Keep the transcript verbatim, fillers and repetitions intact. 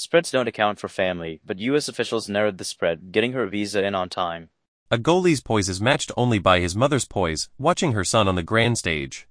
Spreads don't account for family, but U S officials narrowed the spread, getting her visa in on time. A goalie's poise is matched only by his mother's poise, watching her son on the grand stage.